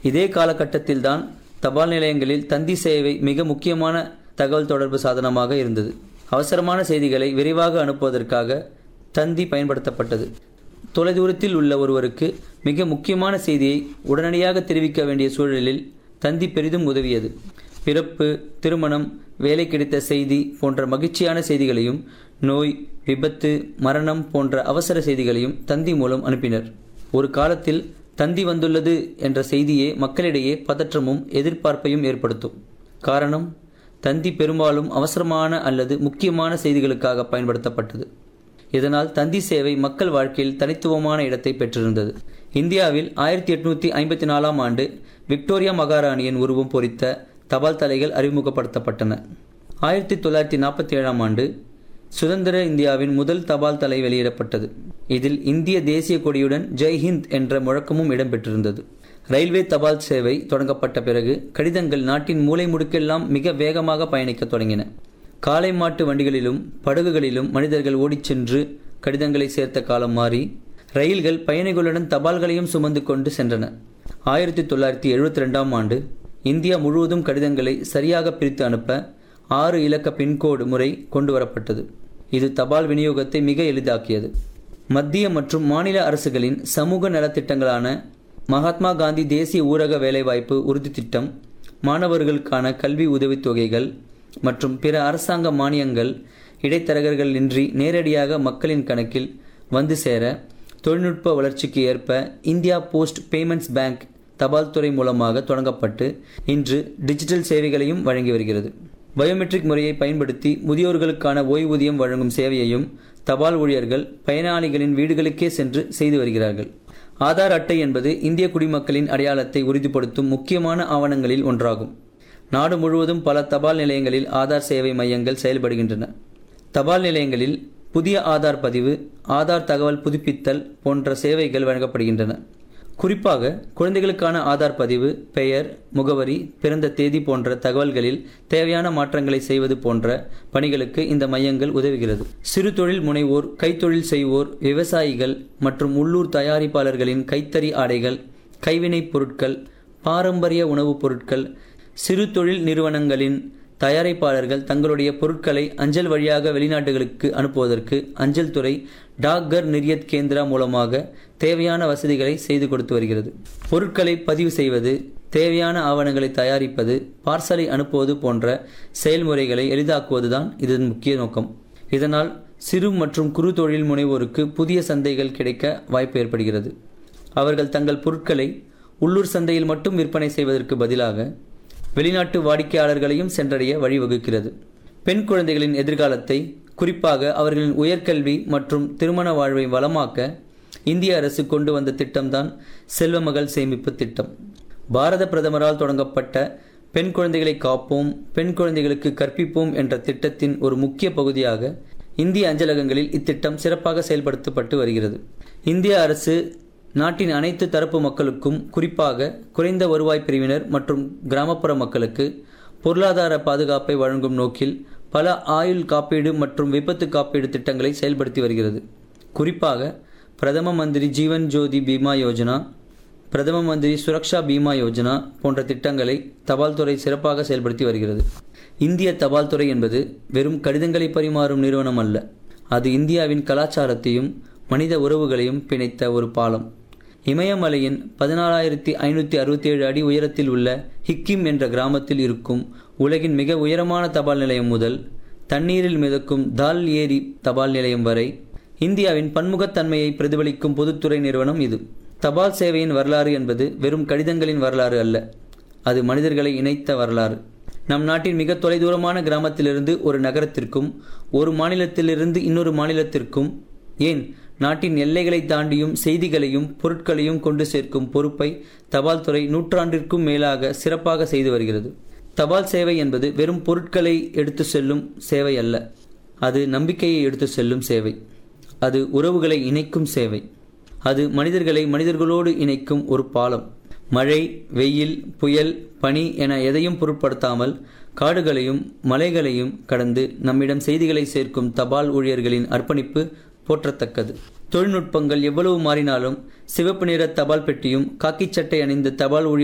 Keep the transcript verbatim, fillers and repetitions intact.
இதே காலகட்டத்தில்தான் தபால் நிலையங்களில் தந்தி சேவை மிக முக்கியமான தகவல் தொடர்பு சாதனமாக இருந்தது. அவசரமான செய்திகளை விரைவாக அனுப்புவதற்காக தந்தி பயன்படுத்தப்பட்டது. தொலைதூரத்தில் உள்ள ஒருவருக்கு மிக முக்கியமான செய்தியை உடனடியாக தெரிவிக்க வேண்டிய சூழலில் தந்தி பெரிதும் உதவியது. பிறப்பு, திருமணம், வேலை கிடைத்த செய்தி போன்ற மகிழ்ச்சியான செய்திகளையும், நோய், விபத்து, மரணம் போன்ற அவசர செய்திகளையும் தந்தி மூலம் அனுப்பினர். ஒரு காலத்தில் தந்தி வந்துள்ளது என்ற செய்தியே மக்களிடையே பதற்றமும் எதிர்பார்ப்பையும் ஏற்படுத்தும். காரணம், தந்தி பெரும்பாலும் அவசரமான அல்லது முக்கியமான செய்திகளுக்காக பயன்படுத்தப்பட்டது. இதனால் தந்தி சேவை மக்கள் வாழ்க்கையில் தனித்துவமான இடத்தை பெற்றிருந்தது. இந்தியாவில் ஆயிரத்தி எட்நூத்தி ஐம்பத்தி நாலாம் ஆண்டு விக்டோரியா மகாராணியின் உருவம் பொறித்த தபால் தலைகள் அறிமுகப்படுத்தப்பட்டன. ஆயிரத்தி தொள்ளாயிரத்தி நாற்பத்தி ஏழாம் ஆண்டு சுதந்திர இந்தியாவின் முதல் தபால் தலை வெளியிடப்பட்டது. இதில் இந்திய தேசிய கொடியுடன் ஜெய்ஹிந்த் என்ற முழக்கமும் இடம்பெற்றிருந்தது. ரயில்வே தபால் சேவை தொடங்கப்பட்ட பிறகு கடிதங்கள் நாட்டின் மூலை முடுக்கெல்லாம் மிக வேகமாக பயணிக்க தொடங்கின. காளை மாட்டு வண்டிகளிலும் படகுகளிலும் மனிதர்கள் ஓடிச் சென்று கடிதங்களை சேர்த்த காலம் மாறி ரயில்கள் பயணிகளுடன் தபால்களையும் சுமந்து கொண்டு சென்றன. ஆயிரத்தி தொள்ளாயிரத்தி எழுபத்தி ரெண்டாம் ஆண்டு இந்தியா முழுவதும் கடிதங்களை சரியாக பிரித்து அனுப்ப ஆறு இலக்க பின்கோடு முறை கொண்டு வரப்பட்டது. இது தபால் விநியோகத்தை மிக எளிதாக்கியது. மத்திய மற்றும் மாநில அரசுகளின் சமூக நலத்திட்டங்களான மகாத்மா காந்தி தேசிய ஊரக வேலைவாய்ப்பு உறுதி திட்டம், மாணவர்களுக்கான கல்வி உதவித்தொகைகள் மற்றும் பிற அரசாங்க மானியங்கள் இடைத்தரகர்கள் இன்றி நேரடியாக மக்களின் கணக்கில் வந்து சேர தொழில்நுட்ப வளர்ச்சிக்கு ஏற்ப இந்தியா போஸ்ட் பேமெண்ட்ஸ் பேங்க் தபால் துறை மூலமாக தொடங்கப்பட்டு இன்று டிஜிட்டல் சேவைகளையும் வழங்கி வருகிறது. பயோமெட்ரிக் முறையை பயன்படுத்தி முதியோர்களுக்கான ஓய்வூதியம் வழங்கும் சேவையையும் தபால் ஊழியர்கள் பயனாளிகளின் வீடுகளுக்கே சென்று செய்து வருகிறார்கள். ஆதார் அட்டை என்பது இந்திய குடிமக்களின் அடையாளத்தை உறுதிப்படுத்தும் முக்கியமான ஆவணங்களில் ஒன்றாகும். நாடு முழுவதும் பல தபால் நிலையங்களில் ஆதார் சேவை மையங்கள் செயல்படுகின்றன. தபால் நிலையங்களில் புதிய ஆதார் பதிவு, ஆதார் தகவல் புதுப்பித்தல் போன்ற சேவைகள் வழங்கப்படுகின்றன. குறிப்பாக குழந்தைகளுக்கான ஆதார் பதிவு, பெயர், முகவரி, பிறந்த தேதி போன்ற தகவல்களில் தேவையான மாற்றங்களை செய்வது போன்ற பணிகளுக்கு இந்த மையங்கள் உதவுகிறது. சிறு தொழில் முனைவோர், கைத்தொழில் செய்வோர், விவசாயிகள் மற்றும் உள்ளூர் தயாரிப்பாளர்களின் கைத்தறி ஆடைகள், கைவினைப் பொருட்கள், பாரம்பரிய உணவுப் பொருட்கள், சிறு தொழில் நிறுவனங்களின் தயாரிப்பாளர்கள் தங்களுடைய பொருட்களை அஞ்சல் வழியாக வெளிநாடுகளுக்கு அனுப்புவதற்கு அஞ்சல் துறை டாக்கர் நிர்யத் கேந்திரா மூலமாக தேவையான வசதிகளை செய்து கொடுத்து வருகிறது. பொருட்களை பதிவு செய்வது, தேவையான ஆவணங்களை தயாரிப்பது, பார்சலை அனுப்புவது போன்ற செயல்முறைகளை எளிதாக்குவதுதான் இதன் முக்கிய நோக்கம். இதனால் சிறு மற்றும் குறு தொழில் முனைவோருக்கு புதிய சந்தைகள் கிடைக்க வாய்ப்பு ஏற்படுகிறது. அவர்கள் தங்கள் பொருட்களை உள்ளூர் சந்தையில் மட்டும் விற்பனை செய்வதற்கு பதிலாக வெளிநாட்டு வாடிக்கையாளர்களையும் சென்றடைய வழிவகுக்கிறது. பெண் குழந்தைகளின் எதிர்காலத்தை, குறிப்பாக அவர்களின் உயர்கல்வி மற்றும் திருமண வாழ்வை வளமாக்க இந்திய அரசு கொண்டு வந்த திட்டம்தான் செல்வமகள் சேமிப்பு திட்டம். பாரத பிரதமரால் தொடங்கப்பட்ட பெண் குழந்தைகளை காப்போம், பெண் குழந்தைகளுக்கு கற்பிப்போம் என்ற திட்டத்தின் ஒரு முக்கிய பகுதியாக இந்திய அஞ்சலகங்களில் இத்திட்டம் சிறப்பாக செயல்படுத்தப்பட்டு வருகிறது. இந்திய அரசு நாட்டின் அனைத்து தரப்பு மக்களுக்கும், குறிப்பாக குறைந்த வருவாய் பிரிவினர் மற்றும் கிராமப்புற மக்களுக்கு பொருளாதார பாதுகாப்பை வழங்கும் நோக்கில் பல ஆயுள் காப்பீடு மற்றும் விபத்து காப்பீடு திட்டங்களை செயல்படுத்தி வருகிறது. குறிப்பாக பிரதம மந்திரி ஜீவன் ஜோதி பீமா யோஜனா, பிரதம மந்திரி சுரக்ஷா பீமா யோஜனா போன்ற திட்டங்களை தபால் துறை சிறப்பாக செயல்படுத்தி வருகிறது. இந்திய தபால் துறை என்பது வெறும் கடிதங்களை பரிமாறும் நிறுவனம் அல்ல. அது இந்தியாவின் கலாச்சாரத்தையும் மனித உறவுகளையும் பிணைத்த ஒரு பாலம். இமயமலையின் பதினாலாயிரத்தி ஐநூற்றி அறுபத்தி ஏழு அடி உயரத்தில் உள்ள ஹிக்கிம் என்ற கிராமத்தில் இருக்கும் உலகின் மிக உயரமான தபால் நிலையம் முதல் தண்ணீரில் மிதக்கும் தால் ஏரி தபால் நிலையம் வரை இந்தியாவின் பன்முகத்தன்மையை பிரதிபலிக்கும் பொதுத்துறை நிறுவனம் இது. தபால் சேவையின் வரலாறு என்பது வெறும் கடிதங்களின் வரலாறு அல்ல, அது மனிதர்களை இணைத்த வரலாறு. நம் நாட்டின் மிக தொலைதூரமான கிராமத்திலிருந்து ஒரு நகரத்திற்கும், ஒரு மாநிலத்திலிருந்து இன்னொரு மாநிலத்திற்கும், ஏன் நாட்டின் எல்லைகளை தாண்டியும் செய்திகளையும் பொருட்களையும் கொண்டு சேர்க்கும் பொறுப்பை தபால் துறை நூற்றாண்டிற்கும் மேலாக சிறப்பாக செய்து வருகிறது. தபால் சேவை என்பது வெறும் பொருட்களை எடுத்து செல்லும் சேவை அல்ல, அது நம்பிக்கையை எடுத்து செல்லும் சேவை, அது உறவுகளை இணைக்கும் சேவை, அது மனிதர்களை மனிதர்களோடு இணைக்கும் ஒரு பாலம். மழை, வெயில், புயல், பனி என எதையும் பொருட்படுத்தாமல் காடுகளையும் மலைகளையும் கடந்து நம்மிடம் செய்திகளை சேர்க்கும் தபால் ஊழியர்களின் அர்ப்பணிப்பு போற்றத்தக்கது. தொழில்நுட்பங்கள் எவ்வளவு மாறினாலும் சிவப்பு நிற தபால் பெட்டியும் காக்கி சட்டை அணிந்த தபால் ஊழியர்